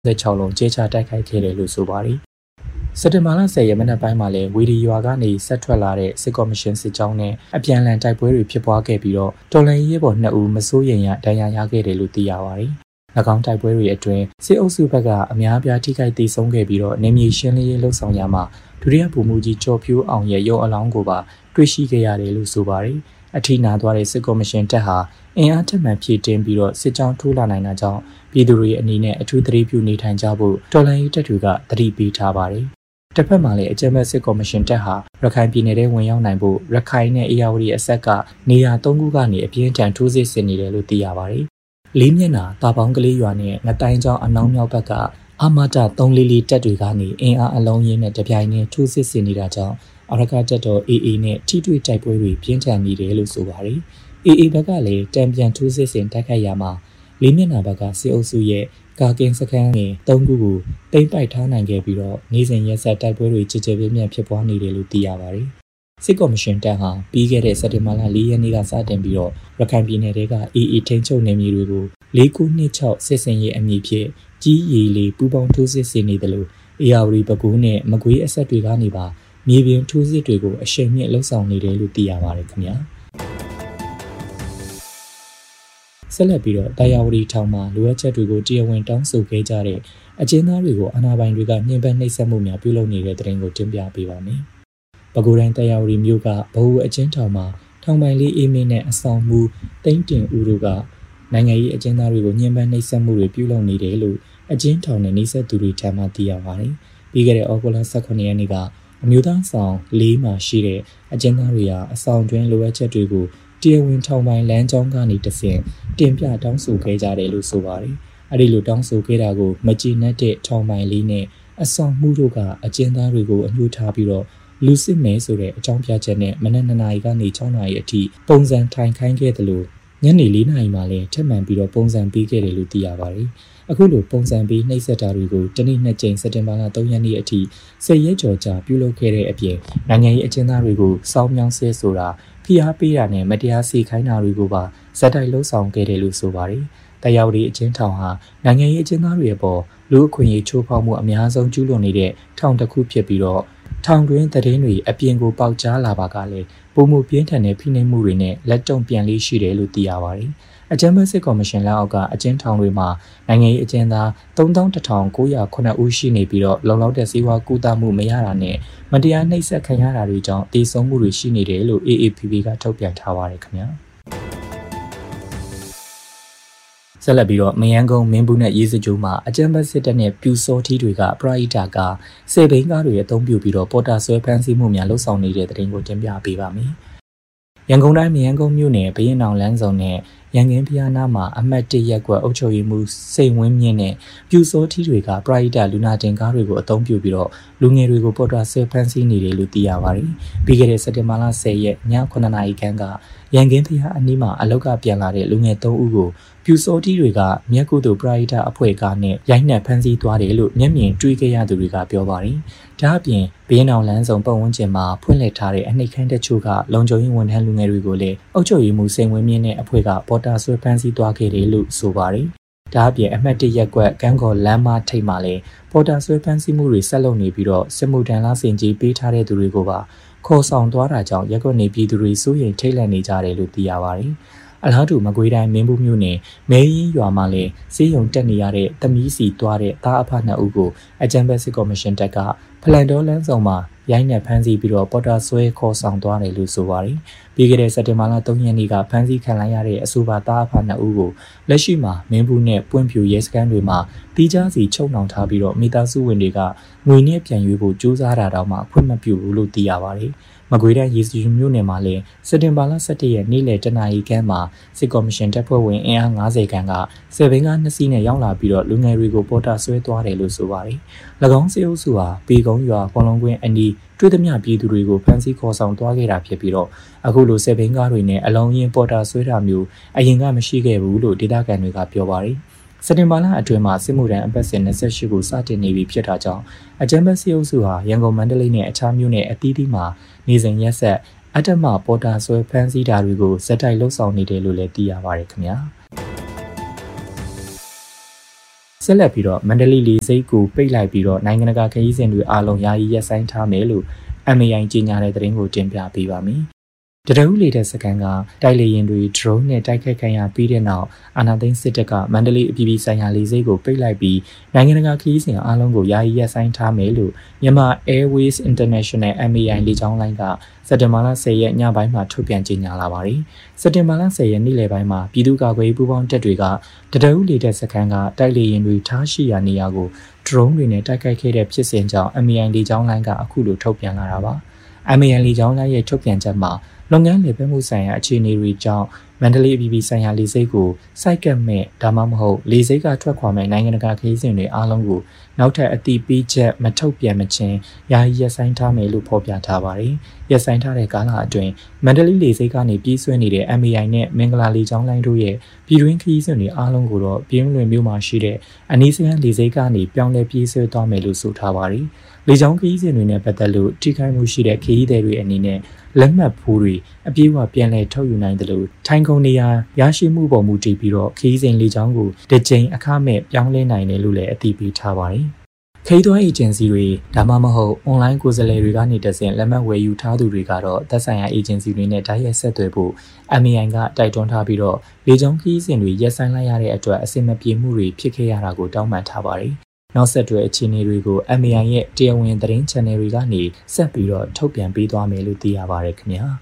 36လုံးကြေးချတိုက်ခိုက်ခဲ့တယ်လို့ဆိုပါတယ်။စက်တင်ဘာလ10ရက်မနက်ပိုင်းမှာလည်းဝီဒီရွာကနေဆက်ထွက်လာတဲ့စစ်ကော်မရှင်စစ်ကြောင်းနဲ့အပြန်အလှန်တိုက်ပွဲတွေဖြစ်ပွားခဲ့ပြီးတော့တော်လှန်ရေးဘော်2ဦးမစိုးရိမ်ရဒဏ်ရာရခဲ့တယ်လို့သိရပါတယ်။၎င်းတိုက်ပွဲတွေအတွင်းစစ်အုပ်စုဘက်ကအများအပြားထိခိုက်ဒေဆုံးခဲ့ပြီးတော့နေမြေရှင်းလင်းရေးလှုပ်ဆောင်ရမှာဒုတိယဗိုလ်မှူးကြီးကျော်ဖြိုးအောင်ရဲ့ရုပ်အလောင်းကိုပါတွေ့ရှိခဲ့ရတယ်လို့ဆိုပါတယ်။အထိနာသွားတဲ့စစ်ကော်မရှင်တပ်ဟာအင်အားထက်မှန်ဖြည့်တင်းပြီးတော့စစ်ကြောင်းထိုးလာနိုင်တာကြောင့်ပြည်သူတွေအနေနဲ့အထူးသတိပြုနေထိုင်ကြဖို့တော်လှန်ရေးတပ်တွေကသတိပေးထားပါတယ်။တစ်ဖက်မှာလည်းအကြမ်းဖက်စစ်ကော်မရှင်တပ်ဟာရခိုင်ပြည်နယ်ထဲဝင်ရောက်နိုင်ဖို့ရခိုင်နဲ့အေရဝတီအဆက်ကနေရာ3ခုကနေအပြင်းထန်ထိုးစစ်ဆင်နေတယ်လို့သိရပါတယ်။လေးမျက်နှာတာပေါင်းကလေးရွာနဲ့ငတိုင်းကျောင်းအနောက်မြောက်ဘက်ကအာမတ344တပ်တွေကနေအင်အားအလုံးရင်းနဲ့တပြိုင်နက်ထိုးစစ်ဆင်နေတာကြောင့်အာရကတပ်တော် AA နဲ့ထိတွေ့တိုက်ပွဲတွေပြင်းထန်နေတယ်လို့ဆိုပါတယ်။ AA ဘက်ကလည်းတံပြန်ထိုးစစ်ဆင်တိုက်ခိုက်ရမှာလေးမျက်နှာဘက်ကစစ်အုပ်စုရဲ့ကာကင်းစခန်းငယ်3ခုကိုတိမ့်ပိုက်ထားနိုင်ခဲ့ပြီးတော့နေ့စဉ်ရက်ဆက်တိုက်ပွဲတွေကြည်ကြဲပြင်းပြဖြစ်ပွားနေတယ်လို့သိရပါတယ်။စစ်ကော်မရှင်တပ်ဟာပြီးခဲ့တဲ့စက်တင်ဘာလ4ရက်နေ့ကစတင်ပြီးတော့ရခိုင်ပြည်နယ်က AA ထိန်းချုပ်နယ်မြေတွေကို4926စစ်စင်ရေးအမည်ဖြင့်ကြီးရီလေးပူပေါင်းထိုးစစ်ဆင်နေတယ်လို့အေရဝတီပဲခူးနဲ့မကွေးအဆက်တွေကနေပါမြေပြင်ထိုးစစ်တွေကိုအရှိန်မြင့်လှုပ်ဆောင်နေတယ်လို့သိရပါတယ်ခင်ဗျာဆက်လက်ပြီးတော့တရားဝတီထောင်မှာလိုအပ်ချက်တွေကိုတရားဝင်တောင်းဆိုခဲ့ကြတဲ့အကျဉ်းသားတွေကိုအာဏာပိုင်တွေကနှိမ်ပတ်နှိပ်စက်မှုများပြုလုပ်နေတဲ့တဲ့တင်ကိုတင်ပြပေးပါမယ်။ပဲခူးတိုင်းတရားဝတီမြို့ကဘဟုအကျဉ်းထောင်မှာထောင်ပိုင်လေးအေးမင်းနဲ့အဆောင်မှုတိမ့်တင်ဦးတို့ကနိုင်ငံရေးအကျဉ်းသားတွေကိုညှဉ်းပန်းနှိပ်စက်မှုတွေပြုလုပ်နေတယ်လို့အကျဉ်းထောင်နဲ့နှိပ်စက်သူတွေထံမှသိရပါတယ်။ပြီးခဲ့တဲ့ဩဂုတ်လ18ရက်နေ့ကအမျိုးသားဆောင်၄မှာရှိတဲ့အကျဉ်းသားတွေဟာအဆောင်တွင်းလိုအပ်ချက်တွေကိုတရားဝင်ထောင်ပိုင်လမ်းကြောင်းကနေတဆင့်တင်ပြတောင်းဆိုခဲ့ကြတယ်လို့ဆိုပါတယ်။အဲဒီလိုတောင်းဆိုခဲ့တာကိုမကျေနပ်တဲ့ထောင်ပိုင်လေးနဲ့အဆောင်မှုတို့ကအကျဉ်းသားတွေကိုအညှို့ထားပြီးတော့လူစစ်မဲဆိုတဲ့အကြောင်းပြချက်နဲ့မနက်2နာရီကနေ6နာရီအထိပုံစံထိုင်ခိုင်းခဲ့တယ်လို့ညနေ4နာရီမှလည်းထပ်မံပြီးတော့ပုံစံပေးခဲ့တယ်လို့သိရပါတယ်။အခုလိုပုံစံပေးနှိပ်စက်တာတွေကိုတနေ့2ကြိမ်စက်တင်ဘာလ3ရက်နေ့အထိ10ရက်ကျော်ကြာပြုလုပ်ခဲ့တဲ့အပြင်နိုင်ငံရေးအကျဉ်းသားတွေကိုစောင်းမြောင်းဆဲဆိုတာဖိအားပေးတာနဲ့မတရားစီခိုင်းတာတွေကိုပါဇက်တိုက်လှုပ်ဆောင်ခဲ့တယ်လို့ဆိုပါတယ်။တရားဝတီအကျဉ်းထောင်ဟာနိုင်ငံရေးအကျဉ်းသားတွေအပေါ်လူအခွင့်အရေးချိုးဖောက်မှုအများဆုံးကျူးလွန်နေတဲ့ထောင်တစ်ခုဖြစ်ပြီးတော့ထောင်တွင်းသတင်းတွေအပြင်ကိုပေါက်ကြားလာပါကလည်းပုံမှုပြင်းထန်တဲ့ဖိနှိပ်မှုတွေနဲ့လက်တုံ့ပြန်လေးရှိတယ်လို့သိရပါတယ်။အကြမ်းဖက်စစ်ကော်မရှင်လက်အောက်ကအကျဉ်းထောင်တွေမှာနိုင်ငံရေးအကျဉ်းသား31,909 ဦးရှိနေပြီးတော့လုံလောက်တဲ့စေဝါကူတာမှုမရတာနဲ့မတရားနှိပ်စက်ခံရတာတွေကြောင့်တည်ဆုံမှုတွေရှိနေတယ်လို့ AAPP ကထုတ်ပြန်ထားပါတယ်ခင်ဗျာ။ဆက်လက်ပြီးတော့မယန်းကုန်းမင်းဘူးနဲ့ရေးစကြိုးမှာအကြမ်းဖက်စစ်တပ်နဲ့ပြူစောထီးတွေကပရိဒါကစေဘိန်းကားတွေအသုံးပြုပြီးတော့ပေါ်တာဆွဲဖမ်းဆီးမှုများလှုပ်ဆောင်နေတဲ့တဲ့တင်ကိုတင်ပြပေးပါမယ်။ရန်ကုန်တိုင်းမယန်းကုန်းမြို့နယ်ဘရင်အောင်လမ်းဆောင်နဲ့ရန်ကင်းဖျားနာမှာအမှတ်1ရပ်ကွက်အုပ်ချုပ်ရေးမှူးစိန်ဝင်းမြင့်နဲ့ပြူစောထီးတွေကပရိဒါလူနာတင်ကားတွေကိုအသုံးပြုပြီးတော့လူငယ်တွေကိုပေါ်တာဆွဲဖမ်းဆီးနေတယ်လို့သိရပါတယ်။ပြီးခဲ့တဲ့စက်တင်ဘာလ10ရက်ည9နာရီခန့်ကရန်ကင်းဖျားအနီးမှာအလောက်ကပြန်လာတဲ့လူငယ်3ဦးကိုပြူစောတီတွေကမြက်ကုသိုလ်ပရိဒါအဖွဲ့ကနဲ့ရိုက်နှက်ဖမ်းဆီးသွားတယ်လို့မျက်မြင်တွေ့ခဲ့ရသူတွေကပြောပါတယ်။ဒါအပြင်ဘင်းအောင်လန်းဆောင်ပတ်ဝန်းကျင်မှာဖွင့်လှစ်ထားတဲ့အနှိပ်ခမ်းတချို့ကလုံခြုံရေးဝန်ထမ်းလူငယ်တွေကိုလည်းအုပ်ချုပ်ရေးမှူးစိန်ဝင်းမြင့်နဲ့အဖွဲ့ကပေါ်တာဆွဲဖမ်းဆီးသွားခဲ့တယ်လို့ဆိုပါတယ်။ဒါအပြင်အမှတ်1ရပ်ကွက်ကန်းကော်လမ်းမထိပ်မှာလည်းပေါ်တာဆွဲဖမ်းဆီးမှုတွေဆက်လုပ်နေပြီးတော့စစ်မှုထမ်းလားစင်ကြီးပေးထားတဲ့သူတွေကိုပါခေါ်ဆောင်သွားတာကြောင့်ရက်ကွက်နေပြည်သူတွေစိုးရိမ်ထိတ်လန့်နေကြတယ်လို့သိရပါတယ်။အလားတူမကွေးတိုင်းမင်းဘူးမြို့နယ်မဲရင်ရွာမှာလည်းစေယုံတက်နေရတဲ့သမီးစီသွားတဲ့သားအဖ2ဦးကိုအကြမ်းဖက်စစ်ကော်မရှင်တပ်ကဖလန်တော်လန်းဆောင်မှာရိုင်းနဲ့ဖမ်းဆီးပြီးတော့ပေါ်တာဆွဲခေါ်ဆောင်သွားတယ်လို့ဆိုပါတယ်။ပြီးခဲ့တဲ့စက်တင်ဘာလ3ရက်နေ့ကဖမ်းဆီးခံလိုက်ရတဲ့အဆိုပါသားအဖ2ဦးကိုလက်ရှိမှာမင်းဘူးနဲ့ပွင့်ဖြူရဲစခန်းတွေမှာတီးခြားစီချုပ်နှောင်ထားပြီးတော့မိသားစုဝင်တွေကငွေနဲ့ပြန်ရွေးဖို့ကြိုးစားတာတောင်မှခွင့်မပြုဘူးလို့သိရပါတယ်။မကွေးတိုင်းရေစကြိုမြို့နယ်မှာလည်းစက်တင်ဘာလ17ရက်နေ့လယ်တနာရီခန့်မှာစစ်ကော်မရှင်တပ်ဖွဲ့ဝင်အင်အား90ခန့်ကစေဘင်းကား2စီးနဲ့ရောက်လာပြီးတော့လူငယ်တွေကိုပေါ်တာဆွဲသွားတယ်လို့ဆိုပါတယ်။၎င်းစစ်အုပ်စုဟာပေကုန်းရွာပေါ်လုံးကွင်းအနီးတွေ့သမျှပြည်သူတွေကိုဖမ်းဆီးခေါ်ဆောင်သွားခဲ့တာဖြစ်ပြီးတော့အခုလိုစေဘင်းကားတွေနဲ့အလုံးရင်ပေါ်တာဆွဲတာမျိုးအရင်ကမရှိခဲ့ဘူးလို့ဒေသခံတွေကပြောပါတယ်။စက်တင်ဘာလအတွင်းမှာစစ်မှုထမ်းအပတ်စဉ်28ကိုစတင်နေပြီဖြစ်တာကြောင့်အကြမ်းဖက်စစ်အုပ်စုဟာရန်ကုန်မန္တလေးနဲ့အခြားမြို့နယ်အသီးသီးမှာနေစဉ်ရက်ဆက်အတ္တမပေါ်တာဆွဲဖမ်းဆီးတာတွေကိုဇက်တိုက်လှုပ်ဆောင်နေတယ်လို့လည်းသိရပါတယ်ခင်ဗျာဆက်လက်ပြီးတော့မန္တလေးလေဆိပ်ကိုပိတ်လိုက်ပြီးတော့နိုင်ငံတကာခရီးစဉ်တွေအားလုံးယာယီရပ်ဆိုင်းထားမယ်လို့ MAI ကြေညာတဲ့သတင်းကိုတင်ပြပေးပါမယ်။တရဦးလေတဲ့စကန်ကတိုက်လေရင်တွေ drone နဲ့တိုက်ခိုက်ခံရပြီးတဲ့နောက်အာဏာသိမ်းစစ်တပ်ကမန္တလေးအပြည်ပြည်ဆိုင်ရာလေဆိပ်ကိုပိတ်လိုက်ပြီးနိုင်ငံတကာခရီးစဉ်အားလုံးကိုယာယီရပ်ဆိုင်းထားမယ်လို့မြန်မာ Airways International MAI လေကြောင်းလိုင်းကစက်တင်ဘာလ10ရက်ညပိုင်းမှာထုတ်ပြန်ကြေညာလာပါတယ်။စက်တင်ဘာလ10ရက်နေ့လယ်ပိုင်းမှာပြည်သူ့ကာကွယ်ရေးပူးပေါင်းတပ်တွေကတရဦးလေတဲ့စကန်ကတိုက်လေရင်တွေထားရှိရာနေရာကို drone တွေနဲ့တိုက်ခိုက်ခဲ့တဲ့ဖြစ်စဉ်ကြောင့် MAI လေကြောင်းလိုင်းကအခုလိုထုတ်ပြန်လာတာပါ။ MAI လေကြောင်းလိုင်းရဲ့ထုတ်ပြန်ချက်မှာလုပ်ငန်းလည်ပတ်မှုဆိုင်ရာအခြေအနေတွေကြောင့်မန္တလေးအပြည်ပြည်ဆိုင်ရာလေဆိပ်ကိုစိုက်ကပ်မဲ့ဒါမှမဟုတ်လေဆိပ်ကထွက်ခွာမဲ့နိုင်ငံတကာခရီးစဉ်တွေအားလုံးကိုနောက်ထပ်အတိပေးချက်မထုတ်ပြန်မချင်းယာယီရပ်ဆိုင်းထားမယ်လို့ဖော်ပြထားပါတယ်။ရပ်ဆိုင်းထားတဲ့ကာလအတွင်းမန္တလေးလေဆိပ်ကနေပြေးဆွဲနေတဲ့ MAI နဲ့မင်္ဂလာလေကြောင်းလိုင်းတို့ရဲ့ပြည်တွင်းခရီးစဉ်တွေအားလုံးကိုတော့ပြင်းလွင်မြို့မှာရှိတဲ့အနီးစပ်လေဆိပ်ကနေပြောင်းလဲပြေးဆွဲသွားမယ်လို့ဆိုထားပါတယ်။လေကြောင်းခရီးစဉ်တွေနဲ့ပတ်သက်လို့ထိခိုက်မှုရှိတဲ့ခရီးသည်တွေအနေနဲ့လက်မှတ်ဖိုးတွေအပြေးအဝပြန်လည်ထုတ်ယူနိုင်တယ်လို့ထိုင်းကုန်နေရာရရှိမှုပေါ်မူတည်ပြီးတော့ခရီးစဉ်လေကြောင်းကိုတစ်ကြိမ်အခမဲ့ပြောင်းလဲနိုင်တယ်လို့လည်းအသိပေးထားပါတယ်။ခရီးသွားအေဂျင်စီတွေဒါမှမဟုတ်အွန်လိုင်းကိုယ်စားလှယ်တွေကနေတဆင့်လက်မှတ်ဝယ်ယူထားသူတွေကတော့သက်ဆိုင်ရာအေဂျင်စီတွေနဲ့တိုက်ရိုက်ဆက်သွယ်ဖို့ MAI ကတိုက်တွန်းထားပြီးတော့လေကြောင်းခရီးစဉ်တွေရပ်ဆိုင်းလိုက်ရတဲ့အတွက်အဆင်မပြေမှုတွေဖြစ်ခဲ့ရတာကိုတောင်းပန်ထားပါတယ်။နောက်ဆက်တွဲအခြေအနေတွေကို MAI ရဲ့တရားဝင်သတင်း channel တွေကနေဆက်ပြီးတော့ထုတ်ပြန်ပေးသွားမယ်လို့သိရပါတယ်ခင်ဗျာ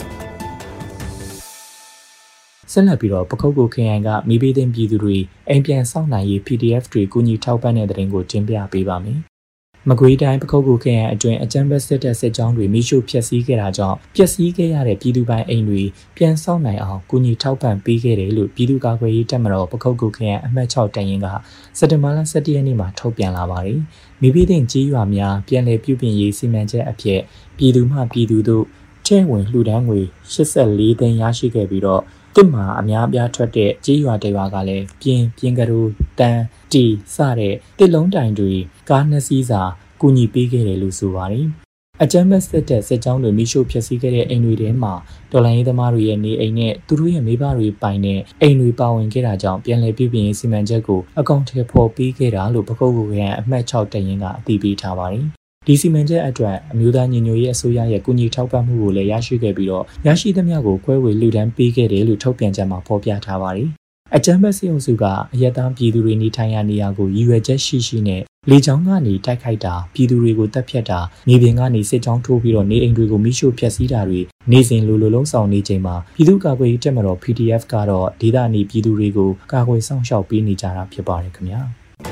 ဆက်လက်ပြီးတော့ပခုတ်ကိုခရိုင်ကမိဘသိန်းပြည်သူတွေအိမ်ပြန်စောင့်နိုင်ရေး PDF တွေကူညီထောက်ပံ့တဲ့သတင်းကိုတင်ပြပေးပါမယ်မကွေးတိုင်းပခုတ်ကိုခရိုင်အတွင်းအကြမ်းဖက်စစ်တပ်စစ်ကြောင်းတွေမိရှုဖျက်ဆီးခဲ့တာကြောင့်ပျက်စီးခဲ့ရတဲ့ပြည်သူပိုင်အိမ်တွေပြန်ဆောက်နိုင်အောင်ကူညီထောက်ပံ့ပေးခဲ့တယ်လို့ပြည်သူ့ကာကွယ်ရေးတပ်မတော်ပခုတ်ကိုခရိုင်အမှတ်6တရင်ကစက်တင်ဘာလ17ရက်နေ့မှာထုတ်ပြန်လာပါတယ်။မိဘသိန်းကြီးရွာများပြန်လည်ပြုပြင်ရေးစီမံချက်အဖြစ်ပြည်သူမှပြည်သူတို့ထဲဝင်လှူဒန်းငွေ84သိန်းရရှိခဲ့ပြီးတော့တစ်မှာအများအပြားထွက်တဲ့ကြီးရွာတွေကလည်းပြင်ကရိုတန်တီစတဲ့တစ်လုံးတိုင်တွေကားနှစ်စီးစာကူညီပေးခဲ့တယ်လို့ဆိုပါတယ်။အကြမ်းဖက်စစ်တပ်စစ်ကြောင်းတွေမိရှုဖျက်ဆီးခဲ့တဲ့အိမ်တွေထဲမှာတော်လိုင်းရေးသမားတွေရဲ့နေအိမ်နဲ့သူတို့ရဲ့မိဘတွေပိုင်တဲ့အိမ်တွေပါဝင်ခဲ့တာကြောင့်ပြန်လည်ပြုပြင်ရေးစီမံချက်ကိုအကောင့်ထဲပေါ်ပေးခဲ့တာလို့ပခုတ်ကိုရန်အမှတ်6တရင်ကအတည်ပြုထားပါတယ်။ဒီစီမံချက်အတွက်အမျိုးသားညီညွတ်ရေးအစိုးရရဲ့ကူညီထောက်ပံ့မှုကိုလည်းရရှိခဲ့ပြီးတော့ရရှိသမျှကိုခွဲဝေလှူဒန်းပေးခဲ့တယ်လို့ထုတ်ပြန်ချက်မှာဖော်ပြထားပါတယ်။အကြမ်းဖက်စစ်အုပ်စုကအရက်သားပြည်သူတွေနေထိုင်ရာနေရာကိုရည်ရွယ်ချက်ရှိနဲ့လေကြောင်းကနေတိုက်ခိုက်တာပြည်သူတွေကိုတပ်ဖြတ်တာမြေပြင်ကနေစစ်ကြောင်းထိုးပြီးတော့နေအိမ်တွေကိုမိရှို့ဖျက်ဆီးတာတွေနေစဉ်လိုလုံးဆောင်နေချိန်မှာပြည်သူ့ကာကွယ်ရေးတပ်မတော် PDF ကတော့ဒေသနေပြည်သူတွေကိုကာကွယ်ဆောင်ရှောက်ပေးနေကြတာဖြစ်ပါတယ်ခင်ဗျာ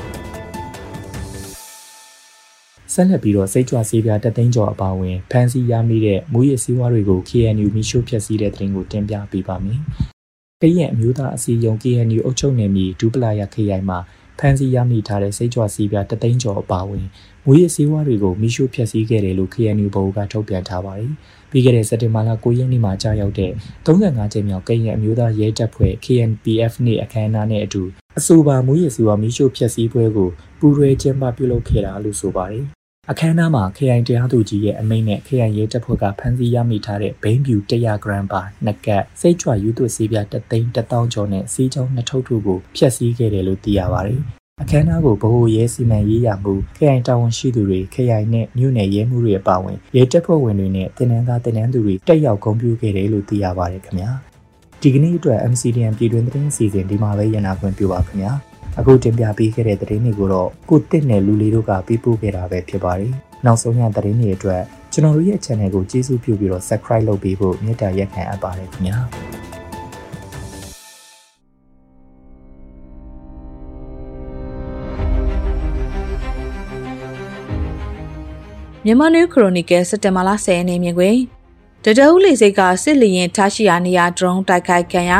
ဆက်လက်ပြီးတော့စိတ်ကြွဆေးပြား3သိန်းကျော်အပါအဝင်ဖမ်းဆီးရမိတဲ့မူရစ်ဆေးဝါးတွေကို KNU မိရှို့ဖျက်ဆီးတဲ့သတင်းကိုတင်ပြပေးပါမယ်။ကရင်အမျိုးသားအစည်းအရုံး KNU အုပ်ချုပ်နယ်မြေဒူပလာယာခရိုင်မှာဖမ်းဆီးရမိထားတဲ့စိတ်ကြွဆေးပြား3သိန်းကျော်အပါအဝင်မူရစ်ဆေးဝါးတွေကိုမိရှို့ဖျက်ဆီးခဲ့တယ်လို့ KNU ဘုတ်ကထုတ်ပြန်ထားပါတယ်။ပြီးခဲ့တဲ့စက်တင်ဘာလ9ရက်နေ့မှာကြာရောက်တဲ့35ကြိမ်မြောက်ကရင်အမျိုးသားရဲတပ်ဖွဲ့ KNPF နေ့အခမ်းအနားနဲ့အတူအဆိုပါမူရစ်ဆေးဝါးမိရှို့ဖျက်ဆီးပွဲကိုပူးတွဲကျင်းပပြုလုပ်ခဲ့တာလို့ဆိုပါတယ်။အခမ်းအနားမှာခရိုင်တရားသူကြီးရဲ့အမိန့်နဲ့ခရိုင်ရဲတပ်ဖွဲ့ကဖမ်းဆီးရမိထားတဲ့ဘိန်းဖြူ100ဂရမ်ပါနှစ်ကပ်စိတ်ကြွယူသွဆေးပြား3သိန်း1000ကျော်နဲ့စီးကြောင်း2ထုပ်တို့ကိုဖျက်ဆီးခဲ့တယ်လို့သိရပါတယ်။အခမ်းအနားကိုဗဟိုရဲစီမံရေးရမှုခရိုင်တာဝန်ရှိသူတွေခရိုင်နဲ့မြို့နယ်ရဲမှုတွေအပါအဝင်ရဲတပ်ဖွဲ့ဝင်တွေနဲ့တင်နန်းသားတင်နန်းသူတွေတက်ရောက်ဂုဏ်ပြုခဲ့တယ်လို့သိရပါတယ်ခင်ဗျာ။ဒီကနေ့အတွက် MCDN ပြည်တွင်းသတင်းအစီအစဉ်ဒီမှာပဲရနာခွင့်ပြုပါခင်ဗျာ။အခုတင်ပြပေးခဲ့တဲ့သတင်းတွေကိုတော့ကိုတစ်နဲ့လူလေးတို့ကပေးပို့ခဲ့တာပဲဖြစ်ပါတယ်။နောက်ဆုံးရသတင်းတွေအတွက်ကျွန်တော်တို့ရဲ့ channel ကိုကျေးဇူးပြုပြီးတော့ subscribe လုပ်ပေးဖို့မေတ္တာရက်ခံအပ်ပါတယ်ခင်ဗျာ။မြန်မာ New Chronicle စက်တင်ဘာလ10ရက်နေ့မြင်ကွယ်တတအုပ်လေဆိပ်ကစစ်လျင်ထားရှိရာနေရာ drone တိုက်ခိုက်ခံရ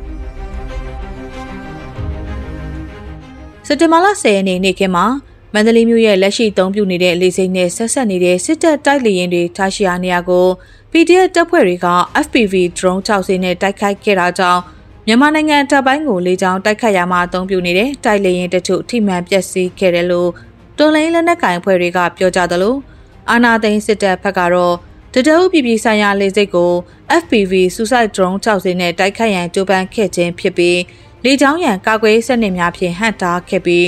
စက်တင်ဘာလ10ရက်နေ့ခင်းမှာမန္တလေးမြို့ရဲ့လက်ရှိအသုံးပြုနေတဲ့လေဆိပ်နဲ့ဆက်ဆက်နေတဲ့စစ်တပ်တိုက်လေယာဉ်တွေထားရှိရာနေရာကို PDF တပ်ဖွဲ့တွေက FPV drone 6စင်းနဲ့တိုက်ခိုက်ခဲ့တာကြောင့်မြန်မာနိုင်ငံတပ်ပိုင်းကိုလေကြောင်းတိုက်ခိုက်ရမှာအသုံးပြုနေတဲ့တိုက်လေယာဉ်တချို့ထိမှန်ပျက်စီးခဲ့တယ်လို့တော်လိုင်းလက်နက်ကိုင်အဖွဲ့တွေကပြောကြသလိုအာနာသိန်းစစ်တပ်ဘက်ကတော့တတအုပ်ပြည်ပြည်ဆိုင်ရာလေဆိပ်ကို FPV Suicide Drone 6စင်းနဲ့တိုက်ခိုက်ရန်ကြိုးပမ်းခဲ့ခြင်းဖြစ်ပြီးလေကြောင်းရန်ကာကွယ်စနစ်များဖြင့်ဟန့်တားခဲ့ပြီး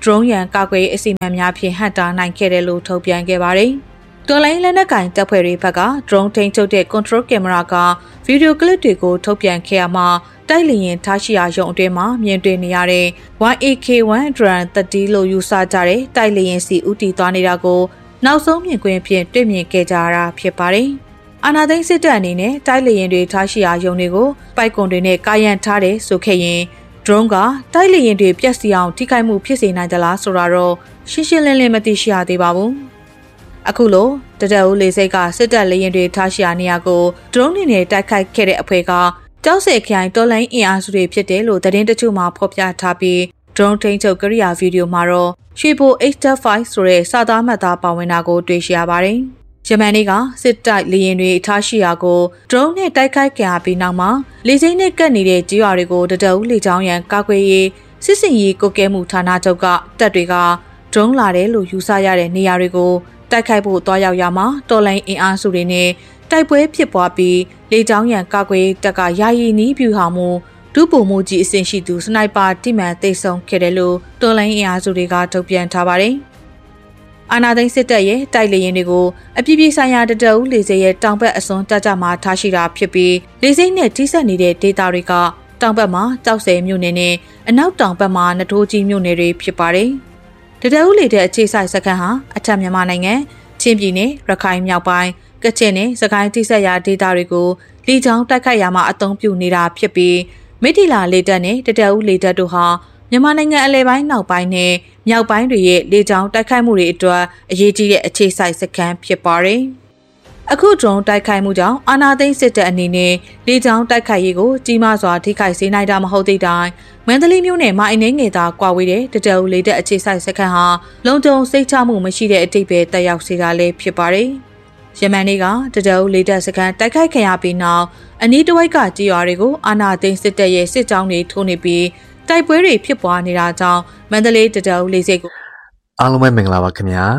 drone ရန်ကာကွယ်ရေးအစီအမံများဖြင့်ဟန့်တားနိုင်ခဲ့တယ်လို့ထုတ်ပြန်ခဲ့ပါတယ်။တော်လိုင်းလက်နက်ကင်တပ်ဖွဲ့တွေဘက်က drone ထိန်းချုပ်တဲ့ control camera ကဗီဒီယိုကလစ်တွေကိုထုတ်ပြန်ခဲ့ရမှာတိုက်လျင်ထားရှိရာရုံအတွင်းမှာမြင်တွေ့နေရတဲ့ YAK-1 Drone 30လို့ယူဆကြတဲ့တိုက်လျင်စီဦးတည်သွားနေတာကိုနောက်ဆုံးမြင်ကွင်းဖြင့်တွေ့မြင်ခဲ့ကြရတာဖြစ်ပါတယ်။အာနာသိန်းစစ်တပ်အနေနဲ့တိုက်လျင်တွေထားရှိရာရုံတွေကိုပိုက်ကွန်တွေနဲ့ကာယံထားတယ်ဆိုခဲ့ရင် drone ကတိုက်လျင်တွေပြက်စီအောင်ထိခိုက်မှုဖြစ်စေနိုင်သလားဆိုတာတော့ရှင်းရှင်းလင်းလင်းမသိရှိရသေးပါဘူး။အခုလိုတဒအူးလေစိတ်ကစစ်တပ်လျင်တွေထားရှိရာနေရာကို drone နဲ့တိုက်ခိုက်ခဲ့တဲ့အဖွဲ့ကကျောက်ဆယ်ခိုင်တော်လိုင်းအင်အားစုတွေဖြစ်တယ်လို့သတင်းတချို့မှဖော်ပြထားပြီး drone ထိန်းချုပ်ကိရိယာဗီဒီယိုမှာတော့ရွှေဘို H5 ဆိုတဲ့စာသားမှတ်သားပါဝင်တာကိုတွေ့ရှိရပါတယ်။ဂျမန်တွေကစစ်တိုက်လေယာဉ်တွေထားရှိရာကို drone နဲ့တိုက်ခိုက်ခံရပြီးနောက်မှာလေစိမ်းနဲ့ကပ်နေတဲ့ကြေးရွာတွေကိုတဒအူးလေကြောင်းရန်ကာကွယ်ရေးစစ်စင်ရေးကုတ်ကဲမှုဌာနချုပ်ကတပ်တွေက drone လာတယ်လို့ယူဆရတဲ့နေရာတွေကိုတိုက်ခိုက်ဖို့တွားရောက်ရမှာတော်လိုင်းအင်အားစုတွေနဲ့တိုက်ပွဲဖြစ်ပွားပြီးလေကြောင်းရန်ကာကွယ်တပ်ကယာယီနီးပြူဟာမှုဒုပုံမှုကြီးအဆင့်ရှိသူစနိုက်ပါတိမှန်သိမ်းဆုံးခဲ့တယ်လို့တော်လိုင်းအင်အားစုတွေကထုတ်ပြန်ထားပါတယ်။အာနာသိန်းစစ်တပ်ရဲ့တိုက်လေယာဉ်တွေကိုအပြည်ပြည်ဆိုင်ရာတဒအူးလေဆိပ်ရဲ့တောင်ဘက်အစွန်တပ်ကြမှာထားရှိတာဖြစ်ပြီးလေဆိပ်နဲ့ထိစပ်နေတဲ့ဒေသတွေကတောင်ဘက်မှာကြောက်စဲမြို့နယ်နဲ့အနောက်တောင်ဘက်မှာနထိုးကြီးမြို့နယ်တွေဖြစ်ပါတယ်။တဒအူးလေတဲ့အခြေဆိုင်စခန်းဟာအထက်မြန်မာနိုင်ငံချင်းပြည်နယ်ရခိုင်မြောက်ပိုင်းကချင်နဲ့စကိုင်းထိစပ်ရာဒေသတွေကိုလေကြောင်းတိုက်ခိုက်ရာမှာအသုံးပြုနေတာဖြစ်ပြီးမိထီလာလေတပ်နဲ့တဒအူးလေတပ်တို့ဟာမြန်မာနိုင်ငံအလဲပိုင်းနောက်ပိုင်းနဲ့မြောက်ပိုင်းတွေရဲ့လေကြောင်းတိုက်ခိုက်မှုတွေအတွက်အရေးကြီးတဲ့အခြေစိုက်စခန်းဖြစ်ပါတယ်။အခု drone တိုက်ခိုက်မှုကြောင့်အာနာသိန်းစစ်တပ်အနေနဲ့လေကြောင်းတိုက်ခိုက်ရေးကိုကြီးမားစွာထိခိုက်စေနိုင်တာမဟုတ်သေးတိုင်းမန္တလေးမြို့နယ်မှာအင်းငယ်သာကွာဝေးတဲ့တဒအူးလေတပ်အခြေစိုက်စခန်းဟာလုံခြုံစိတ်ချမှုမရှိတဲ့အတိတ်ပဲတက်ရောက်စေတာလည်းဖြစ်ပါတယ်။ယမန်နေ့ကတဒအူးလေတပ်စခန်းတိုက်ခိုက်ခံရပြီးနောက်အနီးတစ်ဝိုက်ကကြေးရွာတွေကိုအာနာသိန်းစစ်တပ်ရဲ့စစ်ကြောင်းတွေထိုးနေပြီးတိုက်ပွဲတွေဖြစ်ပွားနေတာကြောင့်မန္တလေးတဒအူးလေဆိပ်ကိုအားလုံးပဲမင်္ဂလာပါခင်ဗျာ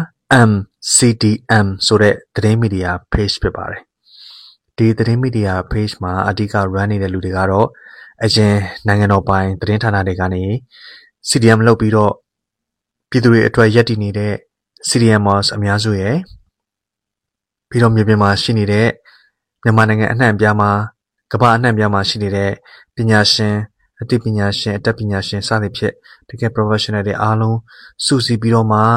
MCDM ဆိုတဲ့သတင်းမီဒီယာ page ဖြစ်ပါတယ်ဒီသတင်းမီဒီယာ page မှာအဓိက run နေတဲ့လူတွေကတော့အရင်နိုင်ငံတော်ပိုင်သတင်းဌာနတွေကနေ CDM လုပ်ပြီးတော့ပြည်သူတွေအတွက်ရပ်တည်နေတဲ့ CDMers အများစုရဲ့ပြီးတော့မြေပြင်မှာရှိနေတဲ့မြန်မာနိုင်ငံအနှံ့အပြားမှာကမ္ဘာအနှံ့အပြားမှာရှိနေတဲ့ပညာရှင်အသိပညာရှင်အတတ်ပညာရှင်စသဖြင့်တကယ် professional တွေအားလုံးစုစည်းပြီးတော့မှ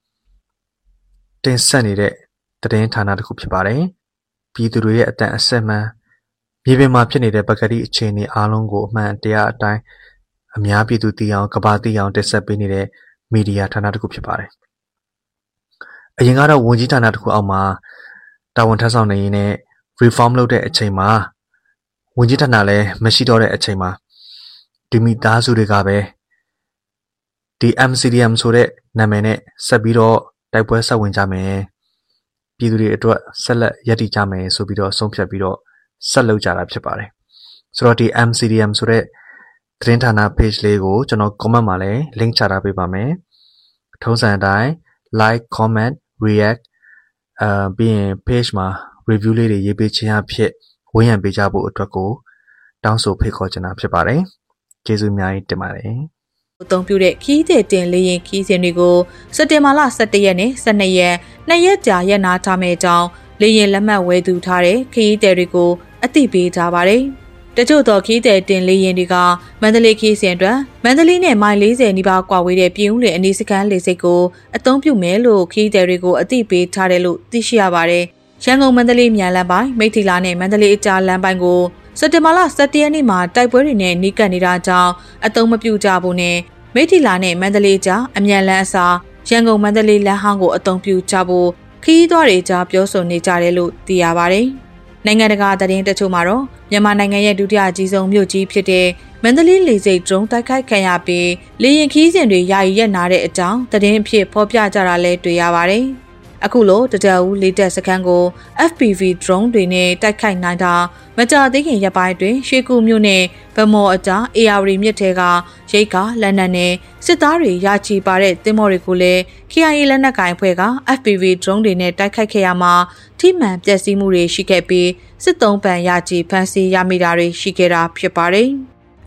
တင်ဆက်နေတဲ့သတင်းဌာနတစ်ခုဖြစ်ပါတယ်။ပြည်သူတွေရဲ့အတန်အဆက်မှန်မြေပြင်မှာဖြစ်နေတဲ့ပကတိအခြေအနေအားလုံးကိုအမှန်တရားအတိုင်းအများပြည်သူသိအောင်ကမ္ဘာသိအောင်တင်ဆက်ပေးနေတဲ့မီဒီယာဌာနတစ်ခုဖြစ်ပါတယ်။အရင်ကတော့ဝန်ကြီးဌာနတစ်ခုအောက်မှာတာဝန်ထမ်းဆောင်နေရင်းနဲ့ reform လုပ်တဲ့အချိန်မှာဝန်ကြီးဌာနလည်းမရှိတော့တဲ့အချိန်မှာဒီမိသားစုတွေကပဲဒီ MCDM ဆိုတဲ့နာမည်နဲ့ဆက်ပြီးတော့တိုက်ပွဲဆက်ဝင်ကြမယ်ပြည်သူတွေအတွက်ဆက်လက်ရည်တည်ကြမယ်ဆိုပြီးတော့ဆုံးဖြတ်ပြီးတော့ဆက်လုပ်ကြတာဖြစ်ပါတယ်ဆိုတော့ဒီ MCDM ဆိုတဲ့သတင်းဌာန page လေးကိုကျွန်တော် comment မှာလည်း link ချထားပေးပါမယ်ထုံးစံအတိုင်း like comment react ပြီးရင် page မှာ review လေးတွေရေးပေးခြင်းအဖြစ်ဝန်းရံပေးကြဖို့အတွက်ကိုတောင်းဆိုဖိတ်ခေါ်ချင်တာဖြစ်ပါတယ်ကျေးဇူးအများကြီးတင်ပါတယ်အသုံးပြုတဲ့ခီးတဲ့တင်လေရင်ခီးစဉ်တွေကိုစက်တင်ဘာလ17ရက်နဲ့12ရက်2ရက်ကြာရက်နာထားမယ့်အကြောင်းလေရင်လက်မှတ်ဝယ်သူထားတဲ့ခီးတဲ့တွေကိုအသိပေးထားပါတယ်။တချို့သောခီးတဲ့တင်လေရင်တွေကမန္တလေးခီးစဉ်အတွက်မန္တလေးနဲ့မိုင်40နီးပါးကွာဝေးတဲ့ပြည်ဦးလွင်အနီးစခန်းလေဆိပ်ကိုအသုံးပြုမယ်လို့ခီးတဲ့တွေကိုအသိပေးထားတယ်လို့သိရှိရပါတယ်။ရန်ကုန်မန္တလေးမြန်လမ်းပိုင်းမိထီလာနဲ့မန္တလေးအကြားလမ်းပိုင်းကိုစက်တင်ဘာလ17ရက်နေ့မှာတိုက်ပွဲတွေနဲ့နှိကပ်နေတာကြောင့်အသုံးမပြုကြဘူးနဲ့မိထီလာနဲ့မန္တလေးကြားအမြန်လမ်းအစားရန်ကုန်မန္တလေးလမ်းဟောင်းကိုအသုံးပြုကြဖို့ခရီးသွားတွေကြားပြောဆိုနေကြတယ်လို့သိရပါတယ်။နိုင်ငံတကာသတင်းတချို့မှာတော့မြန်မာနိုင်ငံရဲ့ဒုတိယအကြီးဆုံးမြို့ကြီးဖြစ်တဲ့မန္တလေးလေဆိပ်ဒရုန်းတိုက်ခိုက်ခံရပြီးလေယာဉ်ခီးစဉ်တွေယာယီရပ်နာတဲ့အကြောင်းသတင်းအဖြစ်ဖော်ပြကြတာလည်းတွေ့ရပါတယ်။အခုလိုတဒအူးလေတပ်စခန်းကို FPV drone တွေနဲ့တိုက်ခိုက်နိုင်တာမကြာသေးခင်ရက်ပိုင်းတွင်ရွှေကူမြို့နယ်ဗမော်အကြား AR မြစ်ထဲကရိတ်ကလက်နက်နဲ့စစ်သားတွေရာချီပါတဲ့သင်္ဘောတွေကိုလည်း KIA လက်နက်ကိုင်အဖွဲ့က FPV drone တွေနဲ့တိုက်ခိုက်ခဲ့ရမှာထိမှန်ပျက်စီးမှုတွေရှိခဲ့ပြီးစစ်သုံးပန်ရာချီဖမ်းဆီးရမိတာတွေရှိခဲ့တာဖြစ်ပါတယ်။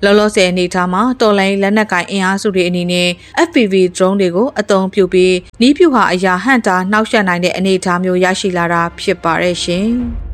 လောလောဆယ်အနေထားမှာတော်လိုင်းလက်နက်ကိုင်အင်အားစုတွေအနေနဲ့ FPV drone တွေကိုအသုံးပြုပြီးနီးပြူဟာအရာဟန့်တာနှောက်ယှက်နိုင်တဲ့အနေအထားမျိုးရရှိလာတာဖြစ်ပါတယ်ရှင်။